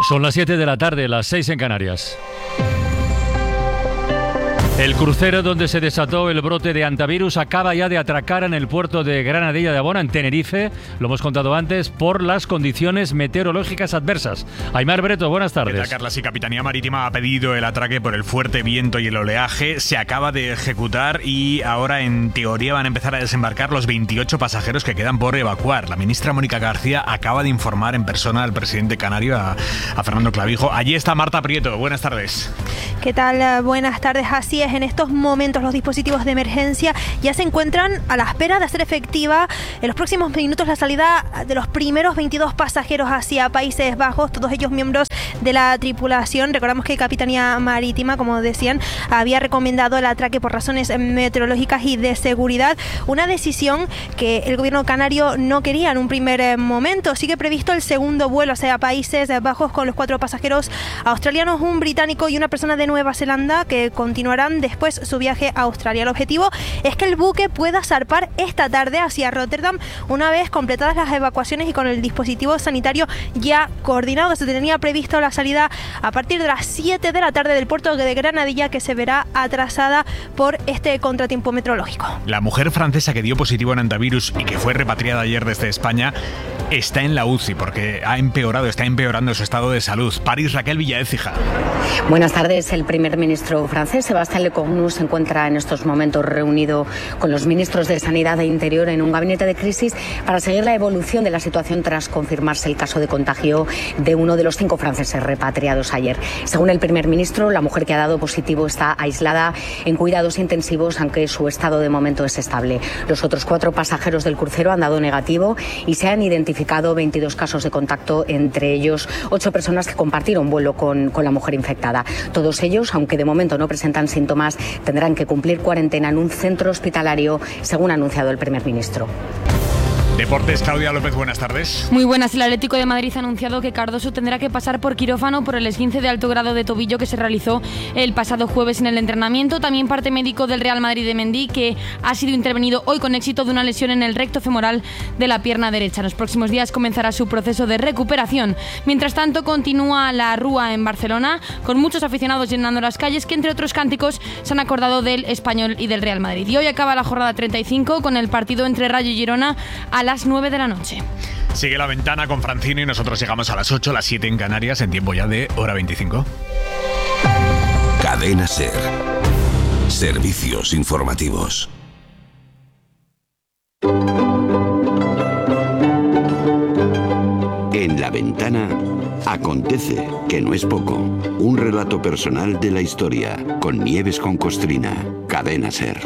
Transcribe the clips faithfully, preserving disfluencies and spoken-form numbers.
Son las siete de la tarde, las seis en Canarias. El crucero donde se desató el brote de hantavirus acaba ya de atracar en el puerto de Granadilla de Abona, en Tenerife, lo hemos contado antes, por las condiciones meteorológicas adversas. Aimar Breto, buenas tardes. La Carla, sí, Capitanía Marítima ha pedido el atraque por el fuerte viento y el oleaje. Se acaba de ejecutar y ahora en teoría van a empezar a desembarcar los veintiocho pasajeros que quedan por evacuar. La ministra Mónica García acaba de informar en persona al presidente canario, a, a Fernando Clavijo. Allí está Marta Prieto, buenas tardes. ¿Qué tal? Buenas tardes, así es. En estos momentos los dispositivos de emergencia ya se encuentran a la espera de hacer efectiva en los próximos minutos la salida de los primeros veintidós pasajeros hacia Países Bajos, todos ellos miembros de la tripulación. Recordamos que Capitanía Marítima, como decían, había recomendado el atraque por razones meteorológicas y de seguridad, una decisión que el gobierno canario no quería en un primer momento. Sigue previsto el segundo vuelo hacia Países Bajos con los cuatro pasajeros australianos, un británico y una persona de Nueva Zelanda, que continuarán después su viaje a Australia. El objetivo es que el buque pueda zarpar esta tarde hacia Rotterdam una vez completadas las evacuaciones y con el dispositivo sanitario ya coordinado. Se tenía previsto la salida a partir de las siete de la tarde del puerto de Granadilla, que se verá atrasada por este contratiempo meteorológico. La mujer francesa que dio positivo en hantavirus y que fue repatriada ayer desde España está en la U C I porque ha empeorado, está empeorando su estado de salud. París, Raquel Villaécija. Buenas tardes. El primer ministro francés, Sébastien Lecornu, se encuentra en estos momentos reunido con los ministros de Sanidad e Interior en un gabinete de crisis para seguir la evolución de la situación tras confirmarse el caso de contagio de uno de los cinco franceses repatriados ayer. Según el primer ministro, la mujer que ha dado positivo está aislada en cuidados intensivos, aunque su estado de momento es estable. Los otros cuatro pasajeros del crucero han dado negativo y se han identificado veintidós casos de contacto, entre ellos ocho personas que compartieron vuelo con, con la mujer infectada. Todos ellos, aunque de momento no presentan síntomas, tendrán que cumplir cuarentena en un centro hospitalario, según ha anunciado el primer ministro. Deportes, Claudia López, buenas tardes. Muy buenas. El Atlético de Madrid ha anunciado que Cardoso tendrá que pasar por quirófano por el esguince de alto grado de tobillo que se realizó el pasado jueves en el entrenamiento. También parte médico del Real Madrid de Mendy, que ha sido intervenido hoy con éxito de una lesión en el recto femoral de la pierna derecha. En los próximos días comenzará su proceso de recuperación. Mientras tanto, continúa la Rúa en Barcelona, con muchos aficionados llenando las calles, que entre otros cánticos se han acordado del Español y del Real Madrid. Y hoy acaba la jornada treinta y cinco con el partido entre Rayo y Girona a las nueve de la noche. Sigue La Ventana con Francino y nosotros llegamos a las ocho, las siete en Canarias, en tiempo ya de hora veinticinco. Cadena SER. Servicios informativos. En La Ventana acontece, que no es poco. Un relato personal de la historia con Nieves con Costrina. Cadena SER.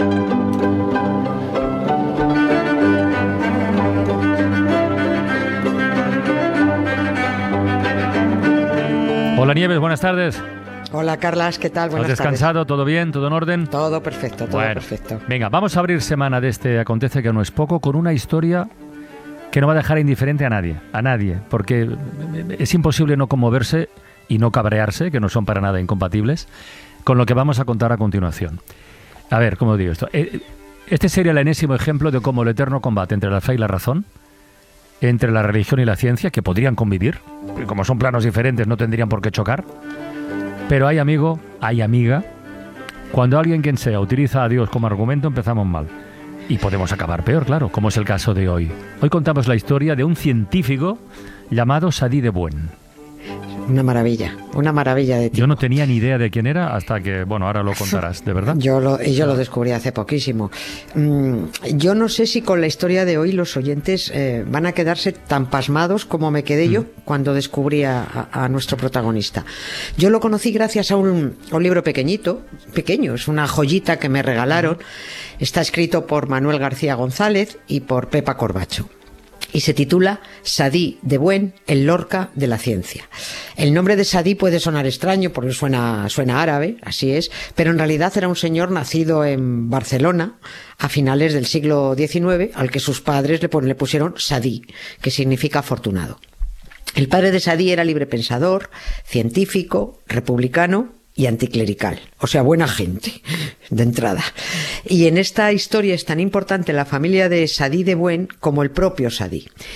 Hola Nieves, buenas tardes. Hola Carlas, ¿qué tal? Buenas tardes. ¿Has descansado? tardes. ¿Todo bien? ¿Todo en orden? Todo perfecto, todo bueno, perfecto. Venga, vamos a abrir semana de este Acontece, que no es poco, con una historia que no va a dejar indiferente a nadie, a nadie, porque es imposible no conmoverse y no cabrearse, que no son para nada incompatibles, con lo que vamos a contar a continuación. A ver, ¿cómo digo esto? Este sería el enésimo ejemplo de cómo el eterno combate entre la fe y la razón, entre la religión y la ciencia, que podrían convivir, y como son planos diferentes no tendrían por qué chocar, pero hay amigo, hay amiga, cuando alguien quien sea utiliza a Dios como argumento empezamos mal. Y podemos acabar peor, claro, como es el caso de hoy. Hoy contamos la historia de un científico llamado Sadi de Buen. Una maravilla, una maravilla de tipo. Yo no tenía ni idea de quién era hasta que, bueno, ahora lo contarás, ¿de verdad? Yo lo, yo lo descubrí hace poquísimo. Mm, yo no sé si con la historia de hoy los oyentes eh, van a quedarse tan pasmados como me quedé mm. yo cuando descubrí a, a, a nuestro protagonista. Yo lo conocí gracias a un, a un libro pequeñito, pequeño, es una joyita que me regalaron. Mm. Está escrito por Manuel García González y por Pepa Corbacho. Y se titula Sadi de Buen, el Lorca de la ciencia. El nombre de Sadi puede sonar extraño porque suena, suena árabe, así es, pero en realidad era un señor nacido en Barcelona a finales del siglo diecinueve, al que sus padres le, le pusieron Sadi, que significa afortunado. El padre de Sadi era librepensador, científico, republicano y anticlerical, o sea, buena gente, de entrada. Y en esta historia es tan importante la familia de Sadi de Buen como el propio Sadi.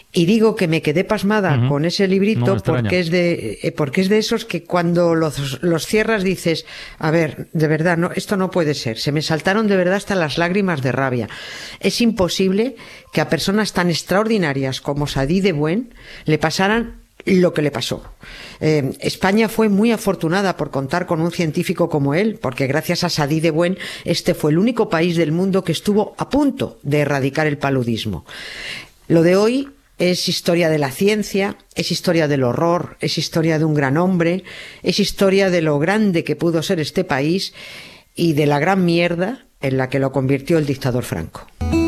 Y digo que me quedé pasmada uh-huh. con ese librito no porque es de eh, porque es de esos que cuando los, los cierras dices, a ver, de verdad, no, esto no puede ser. Se me saltaron de verdad hasta las lágrimas de rabia. Es imposible que a personas tan extraordinarias como Sadi de Buen le pasaran lo que le pasó. Eh, España fue muy afortunada por contar con un científico como él, porque gracias a Sadi de Buen, este fue el único país del mundo que estuvo a punto de erradicar el paludismo. Lo de hoy es historia de la ciencia, es historia del horror, es historia de un gran hombre, es historia de lo grande que pudo ser este país y de la gran mierda en la que lo convirtió el dictador Franco.